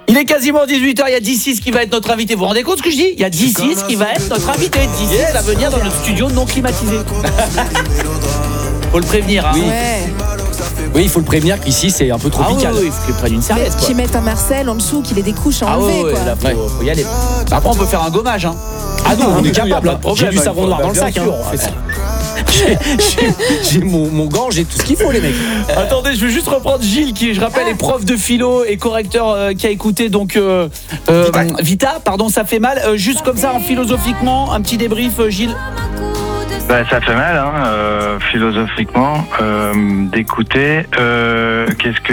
Il est quasiment 18h, il y a D6 qui va être notre invité. Vous vous rendez compte ce que je dis ? Il y a D6 qui va être notre invité. D6 va venir dans notre studio non climatisé. Faut le prévenir, hein. Oui, il faut le prévenir qu'ici c'est un peu tropical. Il faut qu'il prenne une serviette. Qu'ils mettent un Marcel en dessous, qu'il ait des couches à enlever. Quoi. Là, faut y aller. Après, on peut faire un gommage. Hein. Ah non, on est Il y a capable. pas de problème, J'ai du savon noir dans le sac. J'ai mon gant, j'ai tout ce qu'il faut, les mecs. Attendez, je vais juste reprendre Gilles, qui, je rappelle, est prof de philo et correcteur, qui a écouté donc Vita, pardon, ça fait mal. Juste comme ça, philosophiquement, un petit débrief, Gilles. Ça fait mal, philosophiquement, d'écouter. Qu'est-ce que